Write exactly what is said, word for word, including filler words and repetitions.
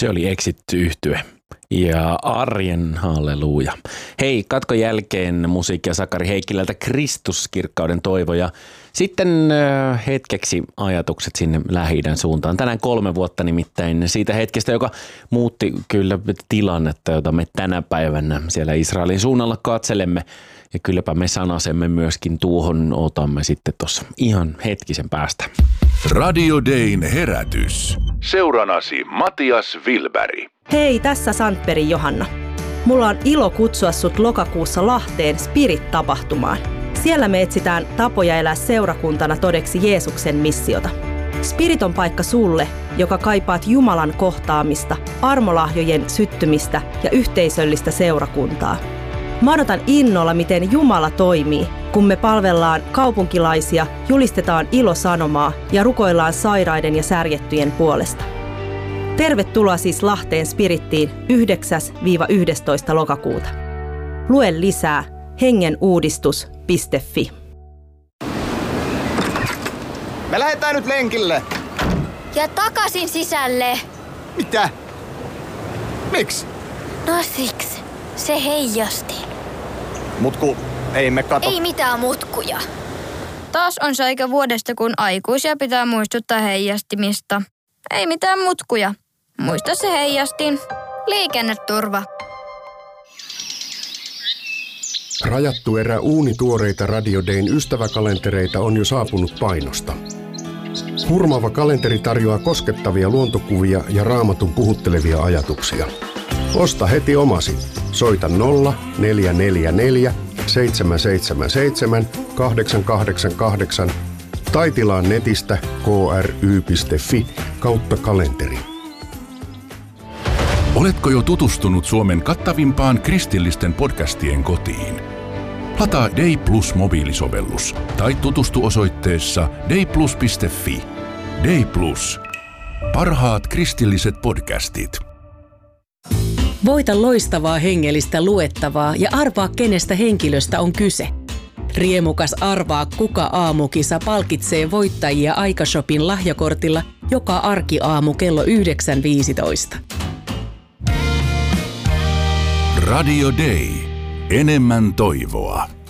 Se oli Exit-yhtye ja Arjen halleluja. Hei, katkon jälkeen musiikkia Sakari Heikkilältä Kristuskirkkauden toivo ja sitten äh, hetkeksi ajatukset sinne Lähi-idän suuntaan. Tänään kolme vuotta nimittäin siitä hetkestä, joka muutti kyllä tilannetta, jota me tänä päivänä siellä Israelin suunnalla katselemme. Ja kylläpä me sanasemme myöskin tuohon otamme sitten tuossa ihan hetkisen päästä. Radio Dayn herätys. Seuranasi Matias Wilberg. Hei, tässä Sandbergin Johanna. Mulla on ilo kutsua sut lokakuussa Lahteen Spirit-tapahtumaan. Siellä me etsitään tapoja elää seurakuntana todeksi Jeesuksen missiota. Spirit on paikka sulle, joka kaipaat Jumalan kohtaamista, armolahjojen syttymistä ja yhteisöllistä seurakuntaa. Mä odotan innolla, miten Jumala toimii, kun me palvellaan kaupunkilaisia, julistetaan ilosanomaa ja rukoillaan sairaiden ja särjettyjen puolesta. Tervetuloa siis Lahteen Spirittiin yhdeksäs yhdestoista lokakuuta. Lue lisää hengenuudistus piste fi. Me lähdetään nyt lenkille. Ja takaisin sisälle. Mitä? Miksi? No siksi. Se heijasti. Mutku, ei me kato. Ei mitään mutkuja. Taas on se aika vuodesta, kun aikuisia pitää muistuttaa heijastimista. Ei mitään mutkuja. Muista se heijastin. Liikenneturva. Rajattu erä uunituoreita Radio Dayn ystäväkalentereita on jo saapunut painosta. Hurmaava kalenteri tarjoaa koskettavia luontokuvia ja Raamatun puhuttelevia ajatuksia. Osta heti omasi. Soita nolla neljä neljä neljä seitsemän seitsemän seitsemän kahdeksan kahdeksan kahdeksan tai tilaa netistä k r y piste f i kautta kalenteri. Oletko jo tutustunut Suomen kattavimpaan kristillisten podcastien kotiin? Lataa Day Plus mobiilisovellus tai tutustu osoitteessa dayplus piste fi. Day Plus. Parhaat kristilliset podcastit. Voita loistavaa hengellistä luettavaa ja arvaa, kenestä henkilöstä on kyse. Riemukas Arvaa kuka -aamukisa palkitsee voittajia Aikashopin lahjakortilla joka arkiaamu kello yhdeksän viisitoista. Radio Day. Enemmän toivoa.